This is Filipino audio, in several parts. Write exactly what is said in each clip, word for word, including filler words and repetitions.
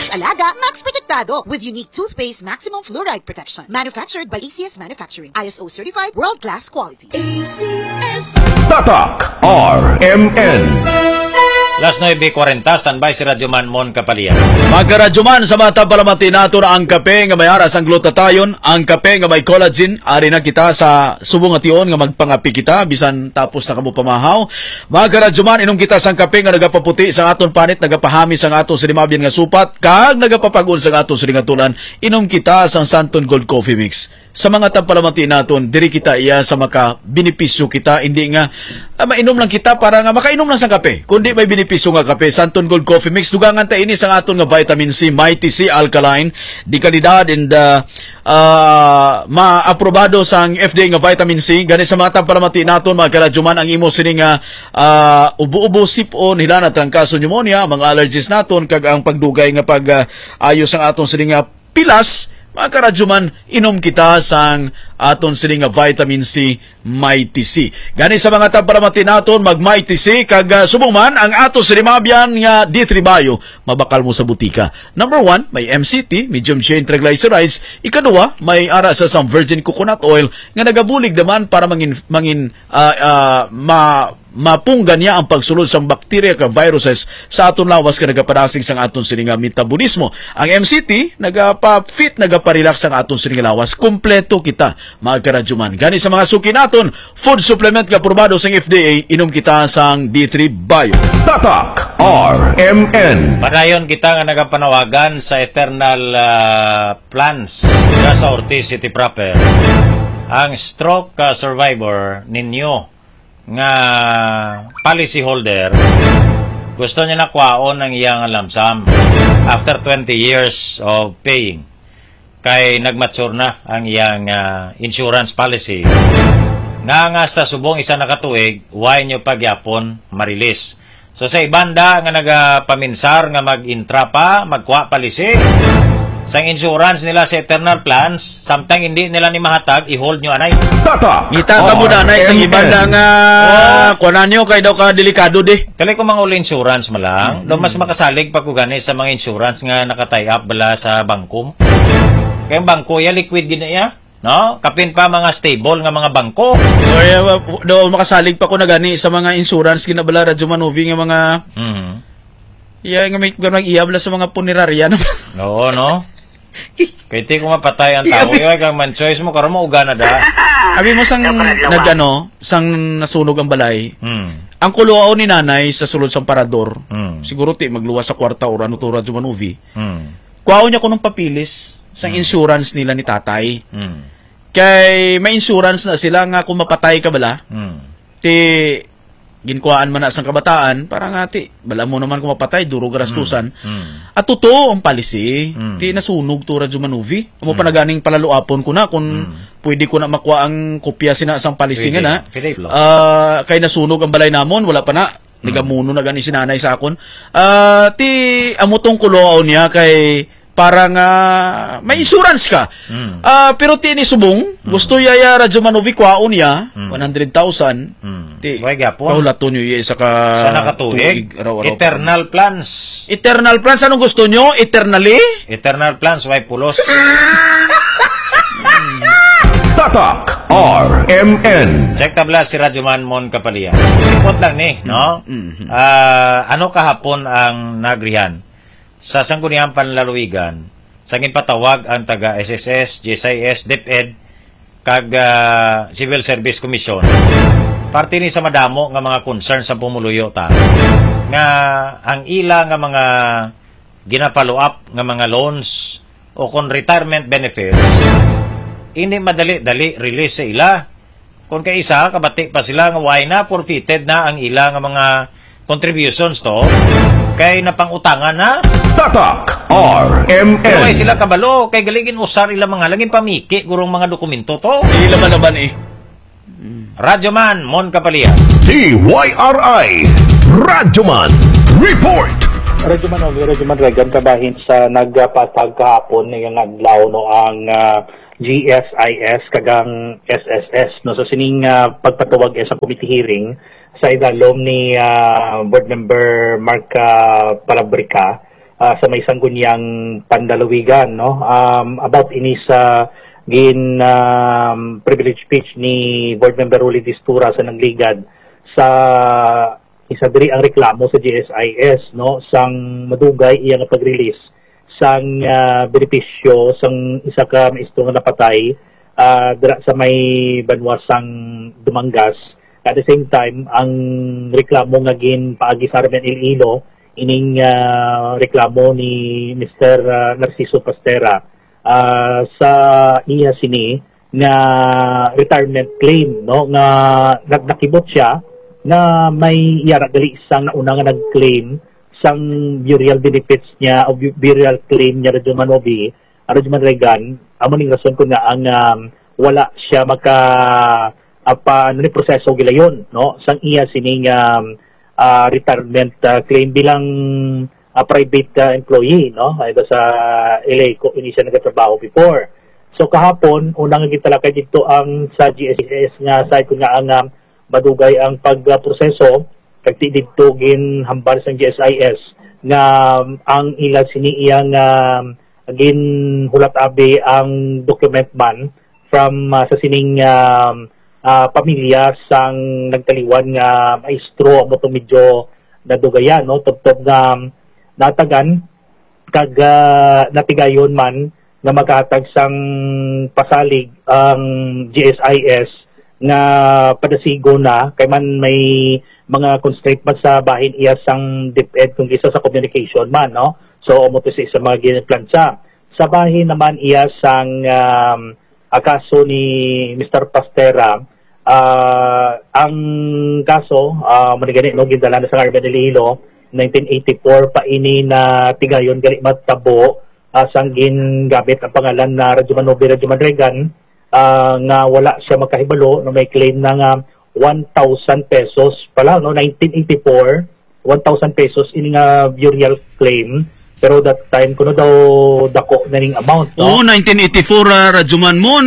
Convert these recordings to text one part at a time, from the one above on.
Alaga, Max Protektado with unique toothpaste maximum fluoride protection. Manufactured by A C S Manufacturing. I S O certified, world-class quality. A C S. Tatak R M N. Las nine forty, standby si Radyoman Mon Kapalian. Magka-Radyoman sa mga palamati nato ang kape nga may aras ang glutathione, ang kape nga may collagen, ari na kita sa subong ation nga magpangapi kita bisan tapos na kamo pamahaw. Magka-Radyoman inom kita sang kape nga nagapaputi sa aton panit, nagapahami sang aton sinimabyan nga supat, kag nagapapagun sa aton siningatulan, inom kita sang Santon Gold Coffee Mix. Sa mga tampalamati naton, diri kita iya sa maka binipisyo kita, hindi nga ah, mainom lang kita para nga makainom lang sang kape. Kundi may binipisyo nga kape, Santon Gold Coffee Mix, dugangan ta ini sang aton nga vitamin C, Mighty C Alkaline, di kalidad and uh, uh, ma-aprobado sang F D A nga vitamin C. Gani sa mga tampalamati naton, mga karadyoman, ang imo sini nga uh, ubo-ubo, sipon, hilana, trangkaso, pneumonia, mga allergies naton, kag ang pagdugay nga pag uh, ayos ang aton sini nga pilas. Mga karadyoman, inom kita sang aton sini nga vitamin C, Mighty C. Gani sa mga tampalamati naton, mag Mighty C, kag uh, subong man ang aton sinimabyan nga D three Bio, mabakal mo sa butika. Number one, may M C T, medium chain triglycerides. Ikaduwa, may ara sa some virgin coconut oil nga nagabulig naman para mangin, mangin uh, uh, ma mapunggan niya ang pagsulod sa bakterya ka viruses sa aton lawas ka nagaparasing sang aton sininga metabolismo. Ang M C T nagapa-fit, nagapa-relax ang aton sininga lawas. Kompleto kita, mga karadyoman. Gani sa mga suki naton, food supplement nga aprobado sang F D A, inom kita sang D three Bio. Tatak R M N. Padayon kita nga nagapanawagan sa Eternal uh, Plans dira sa Ortiz City proper. Ang stroke uh, survivor ninyo nga policy holder gusto niya nakwaon ng iyang lump sum after twenty years of paying kay nagmature na ang iyang uh, insurance policy nga nga hasta subong isa nakatuig why nyo pagyapon marilis. So sa ibanda nga nagapaminsar nga mag-intra pa magkuha policy sang insurance nila sa Eternal Plans, samtang hindi nila ni mahatag, i-hold nyo anay. Tatak Ngita ka mo na anay sa ibanda nga oh. Kunan nyo kay daw ka delikado di. Kali ko mga uli insurance malang, mm-hmm. do mas makasalig pag kugani sa mga insurance nga naka-tie up bala sa bangko. Kaya bangko ya liquid gina ya, no? Kapin pa mga stable nga mga bangko. Kaya do makasalig pa ko na gani sa mga insurance kinabala radyo manuvi nga mga mm-hmm. iya nga may gamang iyabla sa mga punerarya. Oo, no? Kaya ti ko mapatay ang tao, iya kang man-choice mo, karoon mo ugana da. Abi mo sang nagano, sang nasunog ang balay. Hmm. Ang kuluao ni nanay sa sulod sang parador. Hmm. Siguro ti magluwas sa kwarta or ano to radyo manuvi. Hmm. Kuwao niya ko nung papilis sang hmm. insurance nila ni tatay. Hmm. Kay may insurance na sila nga kung mapatay ka bala. Hmm. Ti ginkuhaan man na sang kabataan, parang ati, bala mo naman kung mapatay, duro garastusan. Mm. Mm. At totoo ang policy, mm. ti nasunog to radyo manuvi. Amo mm. pa naganing palaluapon ko na, kung mm. pwede ko na makuha ang kopya sina sang policy nga na. Uh, kay nasunog ang balay namon, wala pa na. Mm. Nigamuno na gani sinanay sa akon. Uh, ti amutong kuloaw niya kay parang uh, may insurance ka. Mm. Uh, pero ti ni subong, mm. gusto yaya radyo manuvi kwaon niya, mm. one hundred thousand. Mm. Ti, paulato nyo iya sa ka... Sa nakatuig. Eternal Plans. Eternal Plans, anong gusto nyo? Eternally? Eternal Plans, why pulos? Tatak R M N. Check tabla si Radyoman Mon Kapalian. Ipot lang ni, no? Mm-hmm. Uh, ano kahapon ang nagrihan? Sa Sangguniang Panlalawigan, sangin patawag ang taga S S S, G S I S, DepEd, kag uh, Civil Service Commission. Parte ni sa madamo nga mga concern sa pumuluyo ta nga ang ila nga mga gina-follow up nga mga loans o kon retirement benefits hindi madali-dali release sa ila. Kung kay isa kabati pa sila nga why na forfeited na ang ila nga mga contributions to kay napangutangan na. Tatak R M N. Kaya sila kabalo kay galigin usar ila mga langin pamiki gurong mga dokumento to. Ila man naman eh. Radyoman Mon Kapalian. T Y R I Radyoman Report. Radyoman o Radyoman Regan kabahin sa nagpatag kahapon ng adlaw no ang uh, G S I S kagang S S S no sa sining uh, pagpatawag sa committee hearing sa idalom ni uh, board member Mark uh, Palabrica uh, sa may Sangguniang Pandalawigan, no? Um, about ini sa gin um, privilege speech ni Board Member Rolly Distura sa Nangligad sa isa diri ang reklamo sa G S I S, no, sang madugay iya nga pag-release sang uh, benepisyo sang isa ka maestro nga napatay uh, dira sa may banwasang Dumangas. At the same time, ang reklamo nga gin paagi sa Armen Iloilo ining uh, reklamo ni Mister Uh, Narciso Pastera uh, sa iya sini nga retirement claim, no, nga nagnakibot siya na may yara gali isang nauna nga nag-claim sang burial benefits niya o burial claim niya Radyo Manobi, Radyo Regan. Amo ning rason ko nga ang um, wala siya maka apa ano ni proseso gilayon, no, sang iya sining um, uh, retirement uh, claim bilang uh, private uh, employee, no, ito sa L A ko ini siya nagatrabaho before. So kahapon unang gitalakay dito ang sa G S I S nga side ko nga ang um, madugay ang pagproseso kagti didto gin hambal sa G S I S nga um, ang ila sini iyang um, gin hulat abi ang document man from uh, sa sining um, uh, pamilya sang nagtaliwan nga maestro mo to medyo nadugayan, no, tubtob nga um, natagan kag uh, natigayon man nga maghatag sang pasalig ang G S I S nga padasigo na kay man may mga constraint man sa bahin iya sang DepEd kung isa sa communication man, no, so umo to sa mga ginaplansa sa bahin naman iya sang um, akaso ni Mister Pastera. Uh, ang kaso uh, manigani no gindala na sa Armen Iloilo nineteen eighty-four pa ini na tigayon gali matabo uh, sang gingamit ang pangalan na Radyo Manobi Radyo Regan. Uh, nga wala siya makahibalo na may claim na nga one thousand pesos pala, no, nineteen eighty-four one thousand pesos ini nga burial claim, pero that time kuno daw dako na ning amount, no. Oo, nineteen eighty-four uh, Radyoman Mon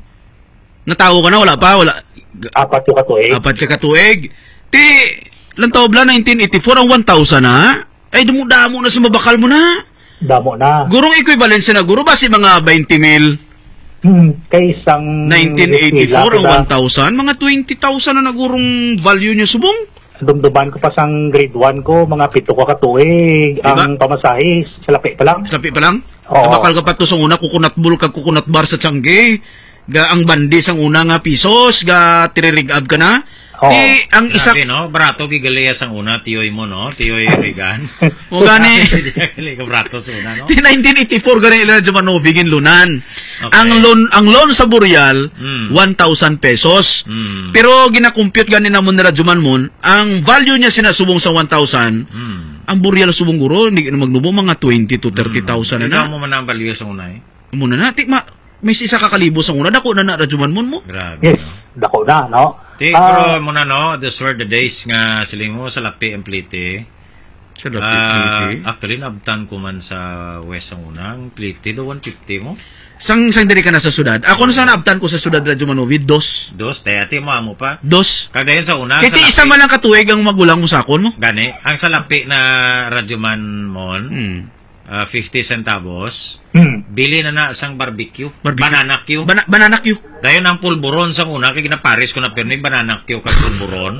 natawo ka na, wala pa, wala apat yung katuig apat ka katuig ti lantaw bla nineteen eighty-four ang one thousand na ay damo-damo na sa mabakal mo na, damo na gurong equivalence na guro ba si mga twenty mil. Hmm, kay isang nineteen eighty-four ang one thousand, mga twenty thousand na nagurong value niyo subong. Dumduman ko pa sang grade one ko, mga pito ka katuig, diba? Ang pamasahe, sa lapi pa lang. Sa lapi pa lang? Oo. Bakal ka pa to sa una, kukunat bull kag kukunat bar sa Tiangge. Ga ang bandi sang una nga pisos, ga tiririgab ka na. Oo. Di, ang isa... Grabe, no? Brato, gigalaya sang una, tiyoy mo, no? Tiyoy Regan. O gani... Gigalaya ka brato sa una, no? Di nineteen eighty-four gani ila Radyo Manobi gin lunan. Okay. Ang loan ang loan sa Boreal Mm. one thousand pesos. Mm. Pero gina-compute gani namon ni Radyo Manmon, ang value niya sinasubong sa one thousand. Mm. Ang Boreal subong guro hindi na magnubo mga twenty to thirty thousand Tignan na. mo man ang value sa una, eh. Muna na ti ma may isa ka kalibo sa una dako na na Radyo Manmon mo. Grabe, Yes, no? dako na, no. Ti, Ah, pero muna, no? Those were the days nga siling mo sa lapi ang plite. Sa Ah, dapat actually, nabtan ko man sa West ang unang plite, do one fifty mo. Sang sang diri ka na sa syudad. Ako na sa naabtan ko sa syudad Radyo Manobi, dos. Dos, dayati mo amo pa. Dos. Kagayon sa una, Kaya sa ti isa lapi- man lang katuig ang magulang mo sakon mo. Gani, ang salapi na Radyoman Mon, Hmm. uh, fifty centavos, hmm. bili na na sang barbecue, Barbecue. banana Q. Bana banana Q. Dayon ang pulburon sa una, kaya ginaparis ko na pero may banana Q kag pulburon.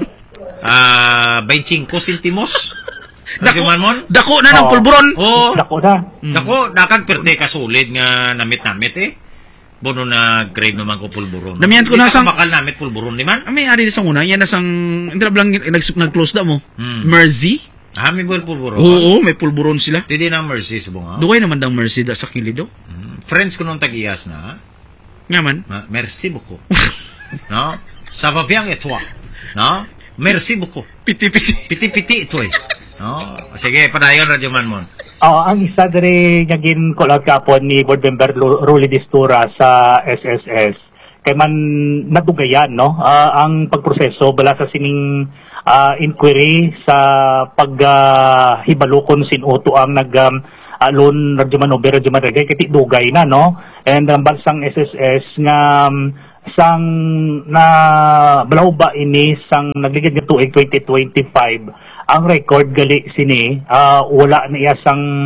Ah, twenty-five centimos. Radyoman Mon? Dako na ng Oo. pulburon. Oh, Dako na. dako, dakag perte ka solid nga namit-namit eh. Bono na grade naman ko pulburon. Namiyan ko na sang- bakal namit pulburon di man. Ah, may ari na sa una, yan na sang, hindi na lang nag- nag-close na mo. Hmm. Mercy? Ah, may buwan pulburon. Oo, may pulburon sila. Didi na mercy subong ha. Duway naman dang Mercy da sa Kilido. Mm, Friends ko nung tag-iyas na. Nga man. Ah, merci beaucoup. No? Ça va bien et toi? No? Merci beaucoup. Piti-piti. Piti-piti ito eh. No? Sige, padayon Radyoman Mon. Oo, ang isa diri nga gin call out kapon ni Board Member Lu- Rolly Distura sa S S S kay man nadugayan, no, ah, ang pagproseso bala sa sining ah, inquiry sa paghibalukon uh, sinuto ang nag um, alon Radyo Manobi Radyo Regan kay ti dugay na, no, and ang bansang S S S nga um, sang na balaw ba ini sang nagligid nga tuig twenty twenty-five ang record gali sini uh, wala na iya sang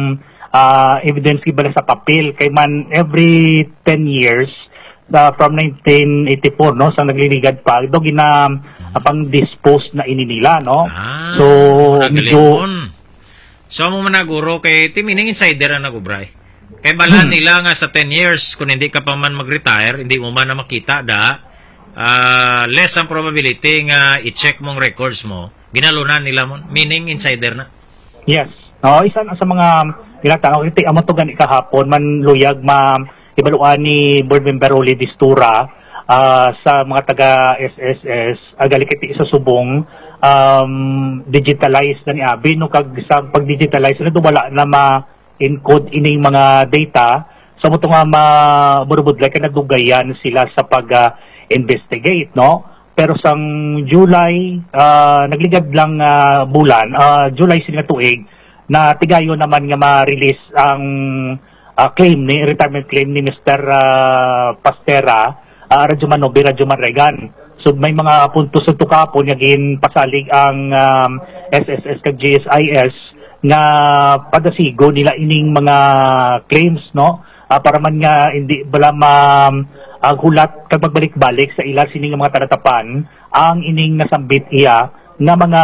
uh, evidence gibala sa papel kay man every ten years uh, from nineteen eighty-four no sa nagliligad pa do gina uh, pang dispose na ini nila no. Ah, so medyo so mo managuro kay timining insider na nagubray. Kay bala hmm. nila nga sa ten years kung hindi ka pa man mag-retire, hindi mo man na makita da uh, less ang probability nga i-check mong records mo. Ginalunan nila mo, meaning insider na. Yes. No, isa na sa mga tinatanaw iti amo to gani kahapon man luyag ma ibaluan ni board member Rolly Distura uh, sa mga taga S S S agalikiti sa subong um, digitalize na ni abi no kag sa pag-digitalize na wala na ma-encode ining mga data sa mo to nga maburubudlay kay nagdugayan sila sa pag-investigate uh, no. Pero sang July, uh, nagligad lang uh, bulan, uh, July sila tuig, na tigayo naman nga ma-release ang uh, claim ni retirement claim ni Mister Uh, Pastera, uh, Radyoman Nobe, Radyoman Regan. So may mga puntos sa tukapon yagin pasalig ang um, S S S kag G S I S nga padasigo nila ining mga claims no uh, para man nga hindi bala ma ang hulat kag magbalik-balik sa ila sining mga talatapan ang ining nasambit iya nga mga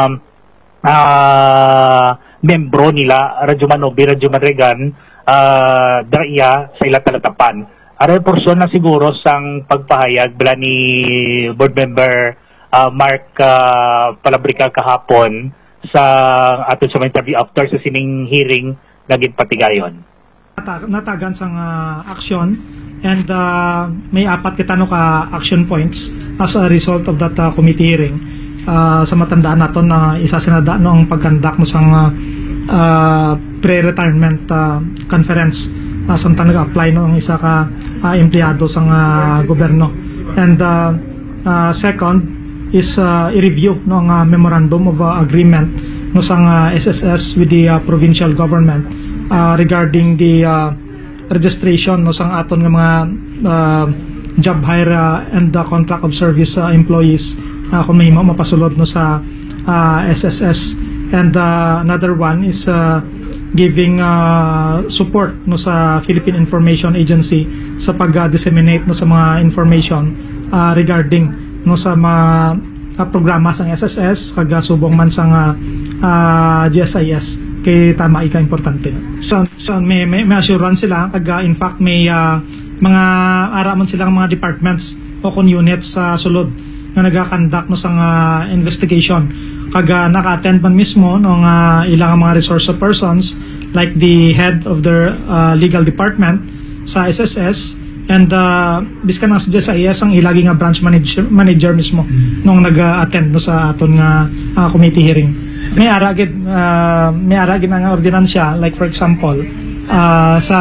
uh, membro nila Radyoman Nobe, Radyoman Regan uh, daiya sa ila talatapan. Aray porsyon na siguro sang pagpahayag bala ni board member uh, Mark uh, Palabrica kahapon sa aton sa interview after sa sining hearing naging patigayon. Natagan sang uh, action and uh, may apat kita no ka action points as a result of that uh, committee hearing. Uh, sa matandaan nato na isa sinada no ang pagkandak mo sang uh, uh, pre-retirement uh, conference uh, samtang nag-apply no ang isa ka uh, empleyado sang uh, gobyerno. And uh, uh, second is uh, i-review no ang uh, memorandum of uh, agreement no sang uh, S S S with the uh, provincial government uh, regarding the uh, registration no sang aton nga mga uh, job hire uh, and the contract of service uh, employees uh, kung mahimo mapasulod no sa uh, S S S. And uh, another one is uh, giving uh, support no sa Philippine Information Agency sa pag-disseminate no sa mga information uh, regarding no sa mga uh, programa sang S S S kag subong man sang uh, uh, G S I S kay tama ika importante. So, so may, may, may assurance sila kag uh, in fact may uh, mga ara man silang mga departments o kun units sa uh, sulod nga naga-conduct no sang uh, investigation kag uh, naka-attend man mismo ng uh, ilang mga resource persons like the head of their uh, legal department sa S S S and uh, biskan nga sa G S I S ang ilagi nga branch manager, manager mismo nung nag-attend no sa aton nga uh, committee hearing. May aragid uh, may aragid nga ordinansya like for example uh, sa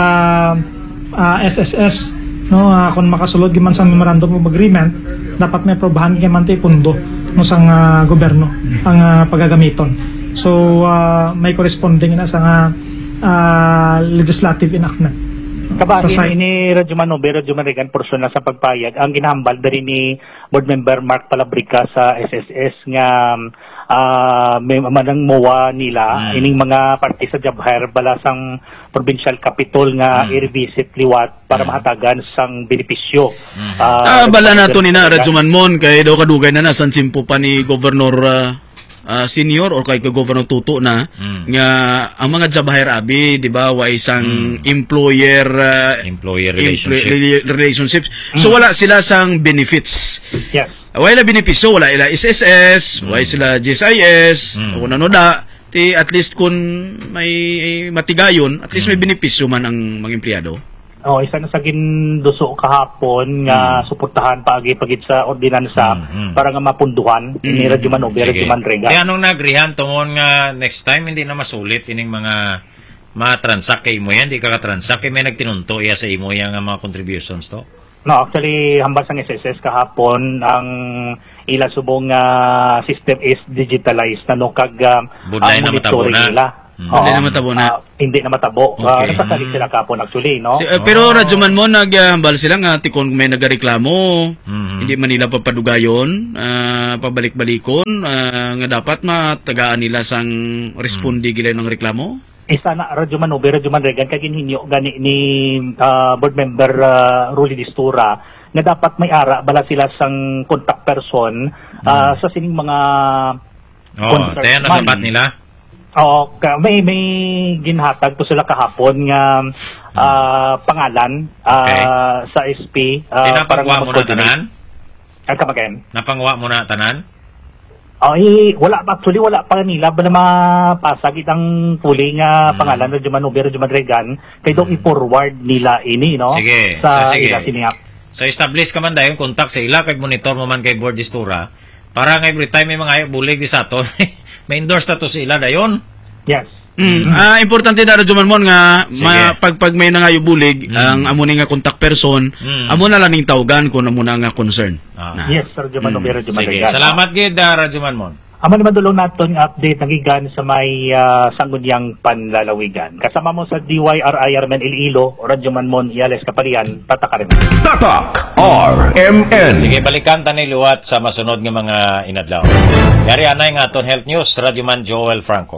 uh, S S S no uh, kung makasulod giman sa memorandum of agreement dapat may aprobahan giman tay pundo no sang uh, gobyerno ang uh, pagagamiton. So uh, may corresponding na sa uh, uh, legislative enactment. Kabahin sa ini Radyoman Nobe, Radyoman Regan porsyon na sa pagpayag ang ginahambal diri ni board member Mark Palabrica sa S S S nga uh, may manang M O A nila mm. ining mga parte sa job hire balasang provincial capital nga mm. i-revisit liwat para mm. mahatagan sang benepisyo. Mm. Uh, ah, bala nato ni na Radyoman Mon kay daw kadugay na nasan simpo pa ni Governor uh, uh, Senior or kay Governor Tuto na mm. nga ang mga job hire abi di ba wa isang mm. employer uh, employer relationship empl- relationships mm. so wala sila sang benefits. Yes. Wala benepisyo, wala ila S S S, mm. wala sila G S I S, mm. kung ano da, ti at least kung may matigayon, at least mm. may benepisyo man ang mga empleyado. Oh, isa na sa ginduso kahapon nga mm. suportahan paagi pagit sa ordinansa mm. Mm. para nga mapunduhan mm. ni Radyoman Nobe, Radyoman Regan. Kaya anong nagrihan tungod nga next time hindi na masulit ining mga ma-transact kay imo yan, di ka ka-transact kay may nagtinunto iya sa imo yan nga mga contributions to. No, actually, hambal sa S S S kahapon, ang ila subong uh, system is digitalized na no kag uh, ang monitoring na nila. Hmm. Uh, hindi na matabo na. Uh, hindi na matabo. Okay. Uh, Nasasali sila kahapon actually, no? Si, uh, pero oh. Radyoman mo, naghambal sila nga, tikon may nagareklamo, mm-hmm. hindi man nila papadugayon, uh, pabalik-balikon, uh, nga dapat matagaan nila sang respondi mm-hmm. gila ng reklamo? isa na Radyo Manobe, Radyo Manregan kaginhinyo gani ni uh, board member uh, Rolly Distura na dapat may ara bala sila sang contact person uh, hmm. sa sining mga oh, tayo nasabat nila. Oo, oh, may may ginhatag to sila kahapon nga uh, pangalan uh, okay. sa S P uh, Tinapangwa mo na tanan? Ay, kamagain. Napangwa mo na tanan? Ay, wala actually wala pa nila ba na mapasag itang puli nga hmm. pangalan Radyo Manobe, Radyo Manregan kay dong hmm. i-forward nila ini no sige. sa so, sige. ila siniap. So establish ka man dayon contact sa ila kay monitor mo man kay board Distura para nga every time may mga bulig di sa ato may endorse ta to sa ila dayon. Yes. Mm. Mm. Ah, importante na Radyo Manmon nga ma, pag pag may nangayo bulig mm. ang amo ni nga contact person, mm. amo na lang ning tawgan kung amo na nga concern. Ah. Yes, Radyo Manmon, mm. Radyo Manregan. Sige, salamat gid uh, Radyo Manmon. Amo naman dulong naton nga update nagigan sa may uh, sangguniang panlalawigan. Kasama mo sa D Y R I R M N Iloilo, Radyo Manmon, Iales Kapalian, Tatak R M N. Tatak R M N. Sige, balikan ta ni liwat sa masunod nga mga inadlaw. Yari anay nga aton Health News, Radyo Man Joel Franco.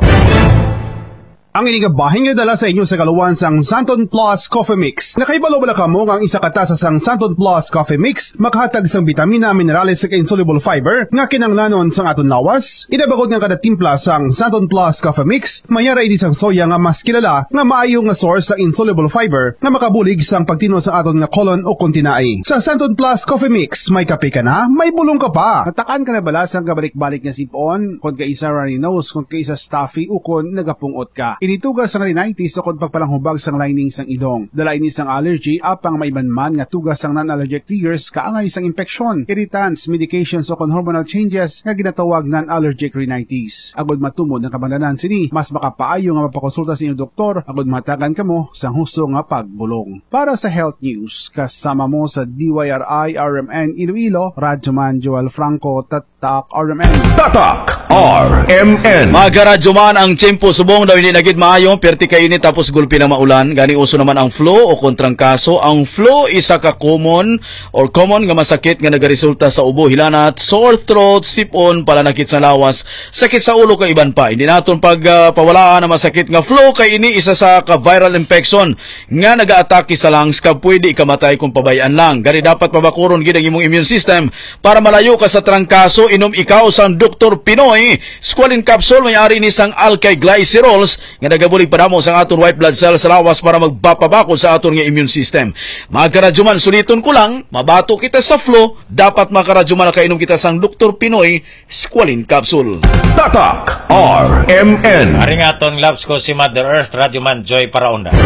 Ang inigabahin nga dala sa inyo sa kaluwan sang Santon Plus Coffee Mix. Nakaibalo bala ka mo ang isa katasa sang Santon Plus Coffee Mix makhatag sang bitamina, minerales ug insoluble fiber nga kinanglanon sang aton lawas. Idabagod nga kada timpla sang Santon Plus Coffee Mix mayara idi sang soya nga mas kilala nga maayo nga source sa insoluble fiber nga makabulig sang pagtino sa aton nga colon o kontinai. Sa Santon Plus Coffee Mix may kape ka na, may bulong ka pa. Natakan ka na bala sang kabalik-balik nga sipon kon kaisa runny nose, kon kaisa stuffy o kon nagapungot ka. Initugas sang rhinitis o kung pagpalanghubag sang lining sang idong. Dala ini sang allergy apang maibanman nga tugas sang non-allergic triggers kaangay sang infeksyon, irritants, medications o kung hormonal changes nga ginatawag non-allergic rhinitis. Agod matumod ng kabangdanan sini, mas makapaayo nga mapakonsulta sa inyong doktor agod matagan kamo sang husto nga pagbulong. Para sa Health News, kasama mo sa D Y R I R M N Iloilo, Radyo Man Joel Franco, Tatak R M N. Tatak R M N. Magaradyo man ang tiyempo subong daw hindi nagit maayo, perti kainit tapos gulpi na maulan. Gani uso naman ang flu o kontrang kaso. Ang flu isa ka common or common nga masakit nga nagaresulta sa ubo, hilanat, sore throat, sipon, palanakit sa lawas, sakit sa ulo kay iban pa. Hindi naton pag uh, pawalaan na masakit nga flu kay ini isa sa ka viral infection nga nagaatake sa lungs ka pwede ikamatay kung pabayaan lang. Gani dapat pabakuron gid ang imong immune system para malayo ka sa trangkaso. Inom ikaw sang Doktor Pinoy Squalene Capsule, may ari ni sang alkyl glycerols nga nagabulig pa namo sa aton white blood cells sa lawas para magpapabako sa aton nga immune system. Magkaradyoman, suliton ko lang, mabato kita sa flu, dapat makaradyoman na kainom kita sang Doktor Pinoy Squalene Capsule. Tatak R M N. Ari nga aton labs ko si Mother Earth, Radyo Man Joy Paraonda.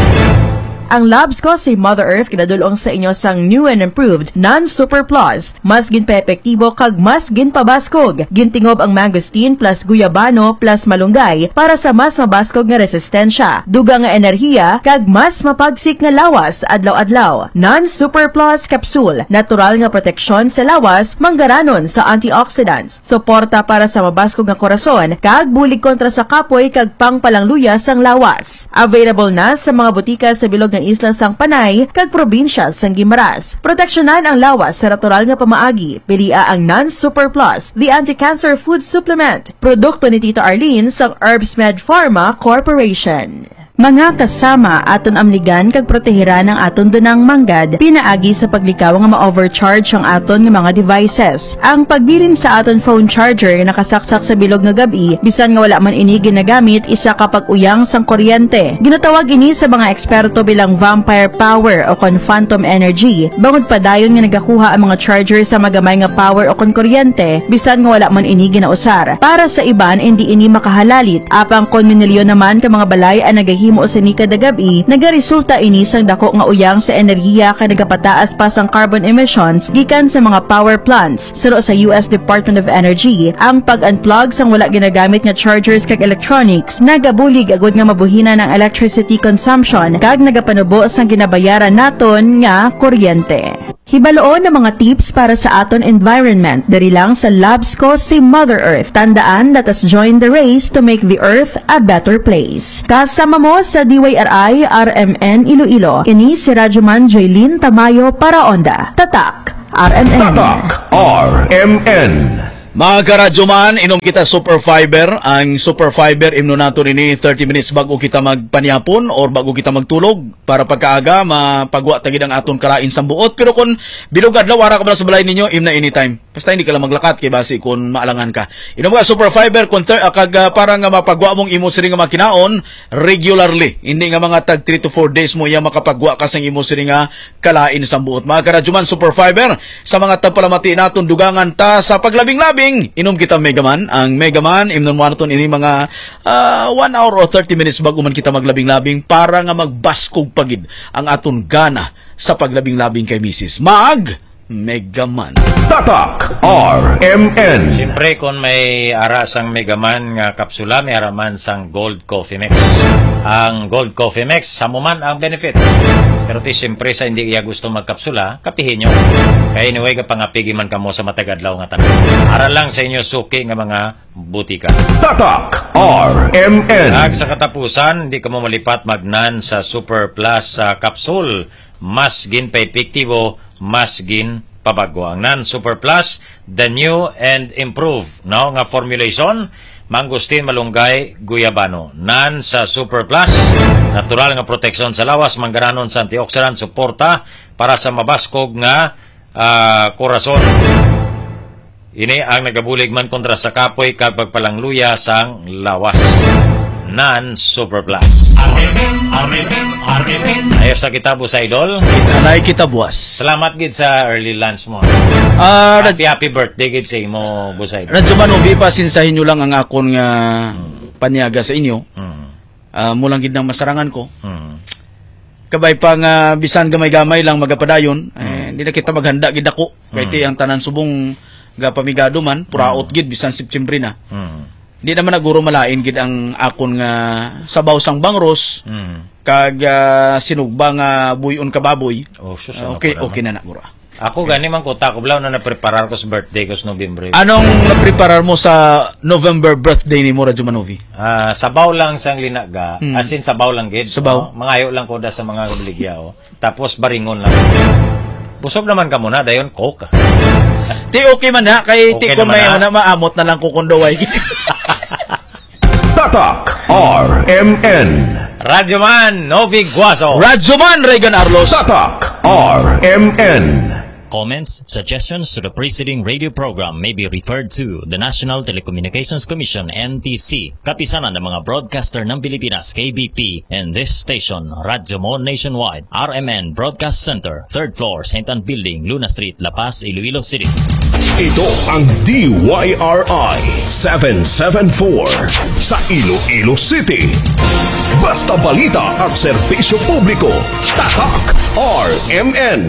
Ang labs ko si Mother Earth kinadulong sa inyo sang new and improved non-super plus. Mas ginpa-epektibo kag mas ginpabaskog. Gintingob ang mangosteen plus guyabano plus malunggay para sa mas mabaskog nga resistensya. Dugang nga enerhiya kag mas mapagsik nga lawas adlaw-adlaw. Non-super plus capsule. Natural nga proteksyon sa lawas manggaranon sa antioxidants. Suporta para sa mabaskog nga korason kag bulig kontra sa kapoy kag pangpalangluya sang lawas. Available na sa mga butika sa bilog isla sang Panay kag probinsya sang Guimaras. Proteksyonan ang lawas sa natural nga pamaagi. Pilia ang Non-Super Plus, the anti-cancer food supplement. Produkto ni Tita Arlene sang Herbsmed Pharma Corporation. Mga kasama, aton amligan kag protehiran ang aton dunang manggad pinaagi sa paglikaw nga ma-overcharge ang aton nga mga devices. Ang pagbilin sa aton phone charger nga nakasaksak sa bilog nga gabi bisan nga wala man ini ginagamit isa ka pag-uyang sang kuryente. Ginatawag ini sa mga eksperto bilang vampire power o kon phantom energy. Bangod pa dayon nga nagakuha ang mga charger sa magamay nga power o kon kuryente bisan nga wala man ini ginausar. Para sa iban hindi ini makahalalit apang kon minilyon naman ka mga balay ang nagahi mo sa ni kada gabi, nagaresulta ini sang dako nga uyang sa enerhiya kay nagapataas pa sang carbon emissions gikan sa mga power plants. Suro sa U S Department of Energy, ang pag-unplug sang wala ginagamit nga chargers kag electronics nagabulig agud nga mabuhina ng electricity consumption kag nagapanubo sang ginabayaran naton nga kuryente. Hibaloon ng mga tips para sa aton environment dari lang sa labs ko si Mother Earth. Tandaan, let us join the race to make the earth a better place. Kasama mo sa D Y R I R M N Iloilo. Kini si Radyo Man Jaylin Tamayo Paraonda. Tatak R M N. Tatak R M N. Mga karadyo man, inom kita Super Fiber. Ang Super Fiber, imno nato ini thirty minutes bago kita magpanyapon or bago kita magtulog para pagkaaga, mapagwa tagid ang aton karain sa buot. Pero kung bilugad law, wara ka ba sa balay ninyo, im na anytime. Basta hindi ka lang maglakat kay basi kung maalangan ka. Inom ka Super Fiber, kung thir- kag uh, para nga mapagwa mong imo siri nga makinaon regularly. Hindi nga mga tag three to four days mo iya makapagwa ka sang imo siri nga kalain sa buot. Mga karadyo man, Super Fiber, sa mga tapalamati naton dugangan ta sa paglabing-labing, inom kita Megaman. Ang Megaman, imnon mo naton ini mga uh, one hour or thirty minutes bago man kita maglabing-labing para nga magbaskog pagid ang aton gana sa paglabing-labing kay Missus Mag Megaman. Tatak R M N. Siyempre, kung may ara sang Megaman nga kapsula, may araman sang Gold Coffee Mix. Ang Gold Coffee Mix, samuman ang benefits. Pero ti siyempre, sa hindi iya gusto magkapsula, kapihin nyo. Kaya anyway, kapangapigi man kamo sa matagadlaw nga tanan. Ara lang sa inyo suki nga mga butika. Tatak R M N. Ag sa katapusan, hindi ka mo malipat magnan sa Super Plus uh, capsule. Mas gin pa epektibo, mas gin pabago. Ang nan Super Plus, the new and improved, no, nga formulation, mangustin malunggay guyabano. Nan sa Super Plus, natural nga proteksyon sa lawas, manggaranon sa antioxidant, suporta para sa mabaskog nga uh, korason. Ini ang nagabulig man kontra sa kapoy kag pagpalangluya sang lawas. Nan Super Plus. Ayos na kita, Boss Idol. Alay kita, buwas. Salamat gid sa early lunch mo. Ah, Happy, happy birthday gid sa imo, Boss Idol. Radyo man, ubi pa sinsahin nyo lang ang akon nga Hmm. panyaga sa inyo. Hmm. Uh, mulang gid ng masarangan ko. Hmm. Kabay pa nga bisan gamay-gamay lang magapadayon, eh, hindi na kita maghanda gid ako. Kay ti ang tanan subong gapamigado man, puraot gid bisan September na. Hmm. Di naman naguro malain gid ang akon nga sabaw sang bangros, Hmm. kag uh, sinugba nga buyon ka baboy. Oh, sus, Uh, ano okay, pa okay naman. na na guro. Ako gani man ko takoblaw na napreparar ko sa birthday ko sa November. Anong napreparar mo sa November birthday ni Radyo Manovi? Ah, sabaw lang sang linaga, Hmm. as in sabaw lang gid. Sabaw? No? Mangayo lang ko da sa mga obligya, oh. Tapos baringon lang. Busog naman ka muna, dayon coke. Ti okay man ha, kay Okay ti ko naman, may ha? na maamot na lang ko kundaway. Tatak R M N. Radyo Man, Novi Guaso. Radyo Man, Regan Arlos. Tatak R M N. Comments, suggestions to the preceding radio program may be referred to the National Telecommunications Commission N T C, kapisanan ng mga broadcaster ng Pilipinas K B P, and this station, Radyo Mon Nationwide, R M N Broadcast Center, third floor, Saint Anne Building, Luna Street, La Paz, Iloilo City. Ito ang D Y R I seven seven four sa Iloilo City. Basta balita at serbisyo publiko. Tatak R M N.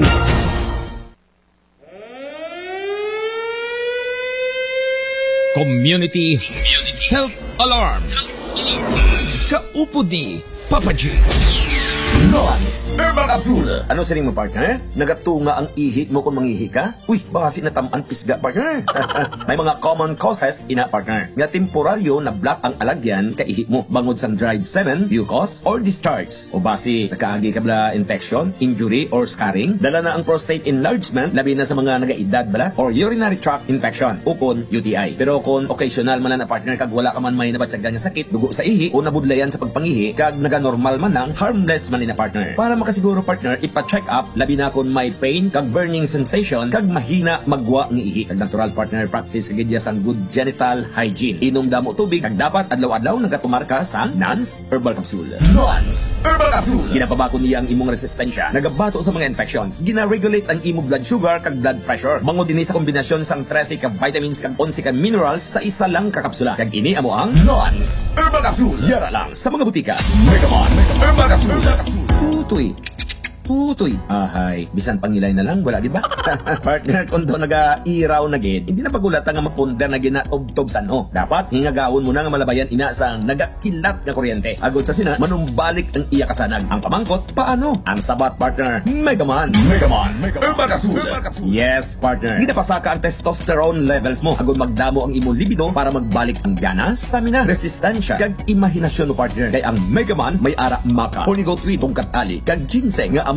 Community Health Alarm. Kaupod ni Papa G. Noans Herbal Capsule. Ano sa mo, partner? Nagatunga ang ihi mo kung mangihi ka? Uy, baka sinatamaan pisga, partner. May mga common causes ina, partner. Nga temporaryo na black ang alagyan ka ihi mo. Bangod sa dried semen, mucus, or discharge. O basi, nakaagi ka bala infection, injury, or scarring. Dala na ang prostate enlargement, labi na sa mga nagaedad bala, or urinary tract infection, ukon U T I. Pero kung occasional man na, partner, kag wala ka man may nabatsagan nga sakit, dugo sa ihi, o nabudlayan sa pagpangihi, kag naga-normal man lang, harmless man na, partner. Para makasiguro, partner, ipa-check up labi na kung may pain kag burning sensation kag mahina magwa ng ihi. Kag natural, partner, practice gid sang good genital hygiene. Inom damo tubig kag dapat adlaw-adlaw nagatumar ka sa Nans Herbal Capsule. Nans Herbal Capsule. Ginapabako niya ang imong resistensya, nagabato sa mga infections, gina-regulate ang imong blood sugar kag blood pressure. Bangod dinhi sa kombinasyon sang trese ka vitamins kag onse ka minerals sa isa lang ka kapsula. Kag ini amo ang Nans Herbal Capsule. Yara lang sa mga butika. Megamon Herbal Capsule. Tutoy. Tutoy. Ahay, bisan pangilay na lang, wala gid ba? Partner, kung daw naga-iraw na gid, hindi na pagulat nga mapunda na ginatobtob sano. Dapat hingagawon mo na nga malabayan ina sang nagakilat nga kuryente. Agod sa sina, manumbalik ang iya kasanag. Ang pamangkot, paano? Ang sabat, partner, Megaman. Megaman. Herbal Capsule. Yes, partner. Hindi na pasaka ang testosterone levels mo. Agod magdamo ang imong libido para magbalik ang gana, stamina, resistensya, kag imahinasyon mo, partner. Kay ang Megaman may ara maka, hornigoat wheat, tungkat ali, kag ginseng nga amo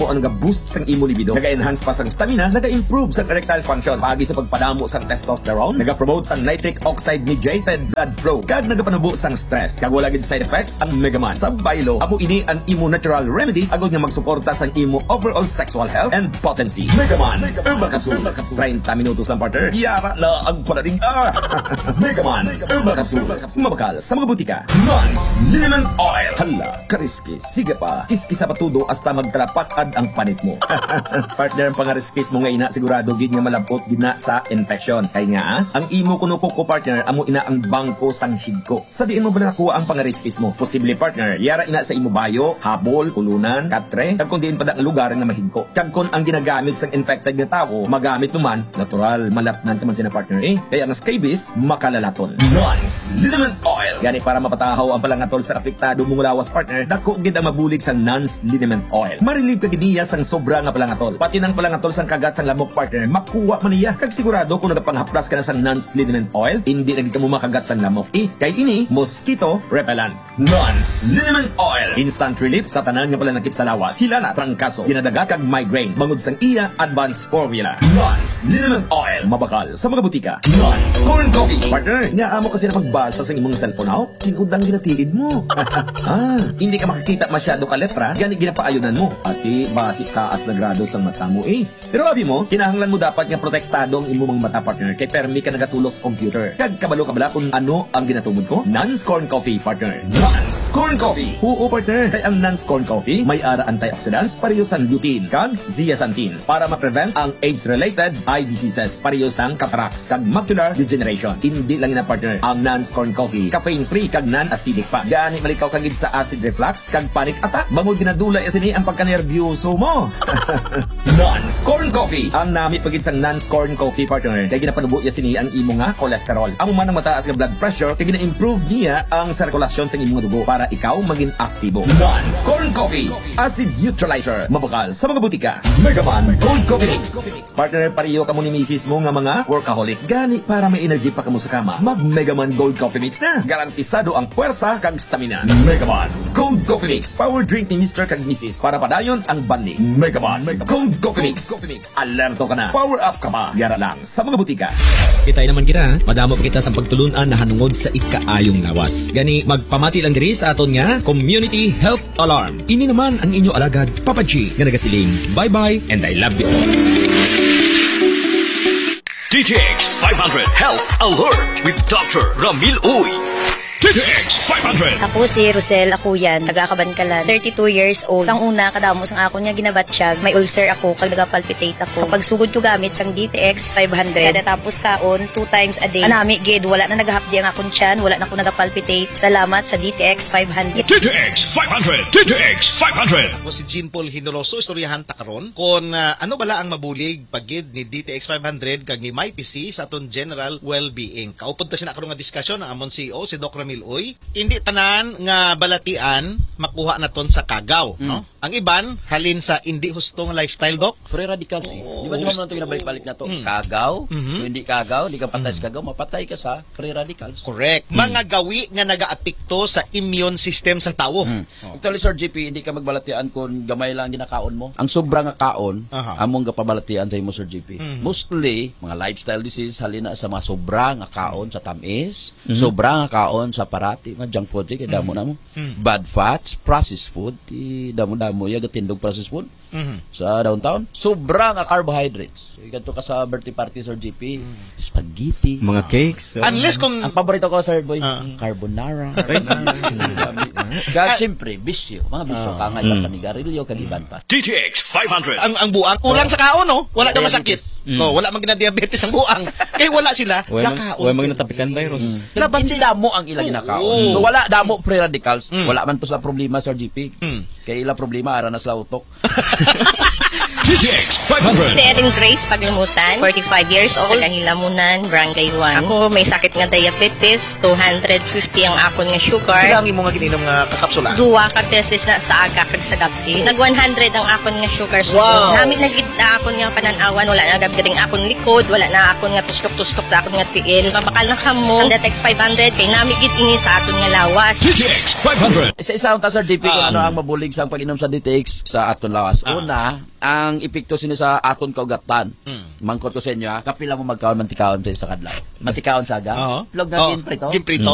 amo ang nag-boost sang imo libido, naga-enhance pa sang stamina, naga-improve sang erectile function, paagi sa pagpadamo sang testosterone, naga-promote sang nitric oxide mediated blood flow, kag nagapanubo sang stress. Kag wala gid side effects ang Megaman. Sa baylo, amo ini ang imo natural remedies agod nga magsuporta sang imo overall sexual health and potency. Megaman Herbal Capsule. thirty minutos ang partner. Yara na ang panadig. Ah! Megaman Herbal Capsule. Mabakal sa mga butika. Nance Liniment Oil. Hala, kariskis. Sige pa, kiskisa patudo hasta magkalapatad ang panit mo. Partner, ang pangariskis mo nga ina, sigurado gid nga malabot gid na sa infection. Kaya nga, ang imo kuno ko partner, amo ina ang bangko sang higko. Sa diin mo ba nakuha ang pangariskis mo? Posible partner, yara ina sa imo bayo, habol, kulunan, katre, kag kung diin pa ang lugar nga mahigko. Kag kung ang ginagamit sang infected nga tao, magamit naman, natural, malapnan ka man sina partner eh. Kaya ang scabies, makalalaton. Nance Liniment Oil. Gani para mapatahaw ang palangatol sa apektado mong lawas partner, dako gid ang mabulig sa Nance Liniment Oil. Marilib ka giniya sang sobra nga palangatol. Pati nang palangatol sang kagat sang lamok partner, makuha man niya. Kag sigurado kung nagapanghaplas ka na sang Nance Liniment Oil, hindi na gid ka mo makagat sang lamok. Eh, kay ini, mosquito repellent. Nance Liniment Oil. Instant relief sa tanan nga palanakit sa lawas. Sila na trangkaso, ginadaga kag migraine. Bangod sang iya advanced formula. Nance Liniment Oil. Mabakal sa mga butika. Nance Corn Coffee. Partner, nga amo kasi na pagbasa sa imong cellphone now, sinudang ginatiid mo. Ah, hindi ka makikita masyado ka letra, gani ginapaayunan mo. Ati, basi taas na grado sa mata mo eh. Pero abi mo, kinahanglan mo dapat nga protektado ang imong mga mata partner, kay permi ka nagatulog sa computer. Kag kabalo ka bala kung ano ang ginatumod ko? Nance Corn Coffee partner. Nance Corn Coffee. Oo partner, kay ang Nance Corn Coffee may ara antioxidants pareho sang lutein kag zeaxanthin para ma-prevent ang age-related eye diseases pareho sang cataracts kag macular degeneration. Hindi lang ina partner ang Nance Corn Coffee, caffeine free kag non-acidic pa. Gani malikaw kagid sa acid reflux kag panic attack. Bangod ginadula isini ang pagkanerbiyoso mo. Nance Corn Coffee. Ang nami pagid sang Nance Corn Coffee partner, kay ginapanubo isini ang imo nga cholesterol. Amo man ang mataas nga blood pressure, kay gina-improve niya ang sirkulasyon sa imong dugo para ikaw maging aktibo. Nance Corn Coffee, acid neutralizer. Mabakal sa mga butika. Megaman Gold Coffee Mix. Partner, pariyo ka mo ni misis mo nga mga workaholic. Gani para may energy pa kamo sa kama, mag Megaman Gold Coffee Mix na. Garantisado ang puwersa kag stamina. Megaman Gold Coffee Mix. Power drink ni Mister kag Missus para padayon ang bandi. Megaman Gold Coffee Mix. Alerto ka na. Power up ka pa. Yara lang sa mga butika. Kitay naman kita, madamo pa kita sa pagtulunan na hanungod sa ikaayong lawas. Gani, magpamati lang diri sa aton nga Community Health Alarm. Ini naman ang inyo alagad, Papa G, nga nagasiling, bye-bye and I love you all. D T X five hundred Health Alert with Doctor Ramil Uy. D T X five hundred. Ako si Rosel Akuyan, taga Kabankalan, thirty-two years old. Sang una, kadamo sang ako niya ginabatsyag, may ulcer ako, kag nagapalpitate ako. So pagsugod ko gamit sang D T X five hundred, kada tapos kaon, two times a day. Anami, gid, wala na nagahapdi ang akong tiyan, wala na ako nagapalpitate. Salamat sa D T X five hundred. D T X five hundred. D T X five hundred. Ako si Jean Paul Hinoroso, istoryahan ta karon kung uh, ano bala ang mabulig pagid ni D T X five hundred kag ni M I T C sa aton general well-being. Kaupod ta sina karon nga diskusyon ang amon C E O si Doc Ramil Uy. Hindi tanan nga balatian makuha naton sa kagaw, mm. no? Ang iban halin sa hindi hustong lifestyle, Doc. Free radicals eh. Oh, di ba naman nato ginabalik-balik na to? Mm. Kagaw, mm-hmm. Kung hindi kagaw, di ka patay mm. sa kagaw, mapatay ka sa free radicals. Correct. Mm. Mga gawi nga nagaapekto sa immune system sa tao. Mm. Oh. Actually, Sir G P, hindi ka magbalatian kung gamay lang ginakaon mo. Ang sobra nga kaon, uh-huh. among kapabalatian sa imo, Sir G P. Mm-hmm. Mostly, mga lifestyle disease halin na sa mga sobra nga kaon sa tamis, mm-hmm. sobra nga kaon sa parati, mga junk food, kaya damo na mo. Mm-hmm. Bad fats, processed food, damo-damo, yung gatindog processed food. Mm-hmm. Sa downtown, sobra nga carbohydrates. Ganito ka sa birthday party, Sir G P, mm-hmm. spaghetti, mga cakes. So, unless kung... Ang paborito ko, Sir Boy, uh, carbonara. Gag, siyempre, bisyo. Mga bisyo, uh, kangay sa panigarilyo, kagiban pa. D T X five hundred. Ang, ang buang, kulang sa kaon, no? Wala na masakit. Mm. Oh, wala mag na diabetes ang buang. Kaya wala sila, kakaon. Wala mag natapikan virus. Mm. Laban hindi damo ang ilang ginakaon. Oh. So wala damo free radicals. Mm. Wala man to sa problema, Sir G P. Mm. Kaya ilang problema ara na sa utok. D T X five hundred. Si Erin Grace Paglimutan, forty-five years old, Kanilamunan, Barangay one. Ako may sakit nga diabetes, two hundred fifty ang akon nga sugar. Kailangan mo nga gininom nga kakapsula. Duwa ka beses na sa aga kag sa gabi. Nag one hundred ang akon nga sugar. So, wow. Namin nagid na akon nga pananawan, wala na gabi ring akon likod, wala na akon nga tustok-tustok sa akon nga tiil. Mabakal na kamo. Sa D T X five hundred kay namin gid ini sa aton nga lawas. D T X five hundred. Isa-isa ang tasar D P kung ano ang mabulig sa pag-inom sa D T X sa aton lawas. Una, ang epekto sini sa aton kaugatan. Hmm. Mangkot ko sa inyo ha, kapila mo magkaon mantikaon sa kadlaw. Mantikaon sa aga. Uh-huh. Itlog na oh. ginprito. Ginprito.